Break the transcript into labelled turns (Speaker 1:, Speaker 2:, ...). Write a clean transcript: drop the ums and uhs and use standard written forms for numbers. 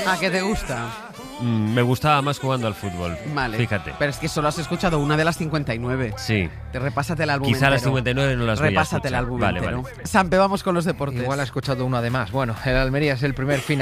Speaker 1: ¿A qué te gusta?
Speaker 2: Me gustaba más jugando al fútbol.
Speaker 1: Vale.
Speaker 2: Fíjate.
Speaker 1: Pero es que solo has escuchado una de las 59.
Speaker 2: Sí.
Speaker 1: Repásate el álbum
Speaker 2: Quizá
Speaker 1: entero.
Speaker 2: las 59 no las voy a
Speaker 1: Repásate el
Speaker 2: escuchar.
Speaker 1: álbum
Speaker 2: Vale,
Speaker 1: entero.
Speaker 2: vale.
Speaker 1: Sampe, vamos con los deportes.
Speaker 3: Igual ha escuchado una de más. Bueno, el Almería es el primer fin